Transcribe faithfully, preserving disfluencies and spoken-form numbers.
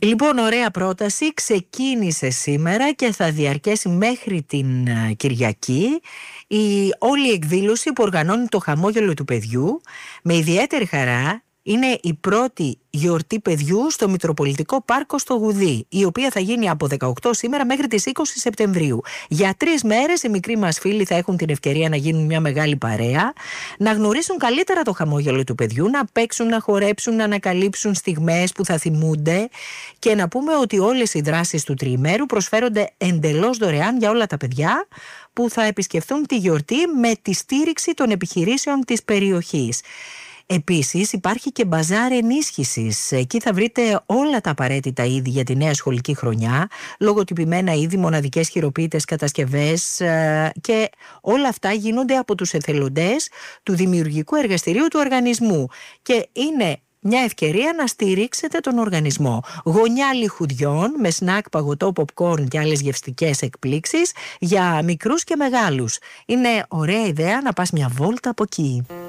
Λοιπόν, ωραία πρόταση. Ξεκίνησε σήμερα και θα διαρκέσει μέχρι την Κυριακή η όλη η εκδήλωση που οργανώνει το Χαμόγελο του Παιδιού. Με ιδιαίτερη χαρά, είναι η πρώτη γιορτή παιδιού στο Μητροπολιτικό Πάρκο στο Γουδί, η οποία θα γίνει από δεκαοκτώ σήμερα μέχρι τις είκοσι Σεπτεμβρίου. Για τρεις μέρες οι μικροί μας φίλοι θα έχουν την ευκαιρία να γίνουν μια μεγάλη παρέα, να γνωρίσουν καλύτερα το χαμόγελο του παιδιού, να παίξουν, να χορέψουν, να ανακαλύψουν στιγμές που θα θυμούνται, και να πούμε ότι όλες οι δράσεις του τριημέρου προσφέρονται εντελώς δωρεάν για όλα τα παιδιά που θα επισκεφθούν τη γιορτή με τη στήριξη των επιχειρήσεων της περιοχής. Επίσης υπάρχει και μπαζάρ ενίσχυσης. Εκεί θα βρείτε όλα τα απαραίτητα είδη για τη νέα σχολική χρονιά, λογοτυπημένα είδη, μοναδικές χειροποίητες κατασκευές, και όλα αυτά γίνονται από τους εθελοντές του Δημιουργικού Εργαστηρίου του Οργανισμού και είναι μια ευκαιρία να στηρίξετε τον οργανισμό. Γωνιά λιχουδιών με σνακ, παγωτό, popcorn και άλλες γευστικές εκπλήξεις για μικρούς και μεγάλους. Είναι ωραία ιδέα να πας μια βόλτα από εκεί.